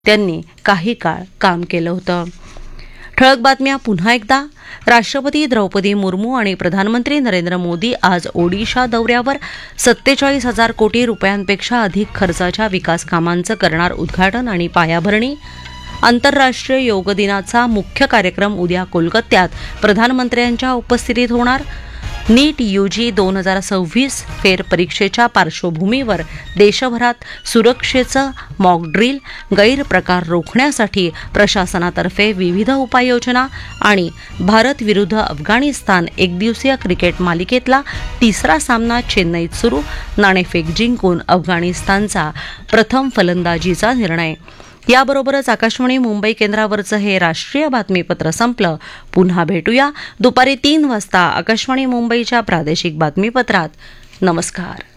त्यांनी काही काळ काम केलं होतं. ठळक बातम्या पुन्हा एकदा. राष्ट्रपती द्रौपदी मुर्मू आणि प्रधानमंत्री नरेंद्र मोदी आज ओडिशा दौऱ्यावर 47,000 कोटी रुपयांपेक्षा अधिक खर्चाच्या विकास कामांचं करणार उद्घाटन आणि पायाभरणी. आंतरराष्ट्रीय योग दिनाचा मुख्य कार्यक्रम उद्या कोलकात्यात प्रधानमंत्र्यांच्या उपस्थितीत होणार. नीट यूजी 2026 फेरपरीक्षेच्या पार्श्वभूमीवर देशभरात सुरक्षेचं मॉक ड्रिल, गैरप्रकार रोखण्यासाठी प्रशासनातर्फे विविध उपाययोजना. आणि भारत विरुद्ध अफगाणिस्तान एकदिवसीय क्रिकेट मालिकेतला तिसरा सामना चेन्नईत सुरू. नाणेफेक जिंकून अफगाणिस्तानचा प्रथम फलंदाजीचा निर्णय. याबरोबरच आकाशवाणी मुंबई केंद्रावरचं हे राष्ट्रीय बातमीपत्र संपलं. पुन्हा भेटूया दुपारी 3 वाजता आकाशवाणी मुंबईच्या प्रादेशिक बातमीपत्रात. नमस्कार.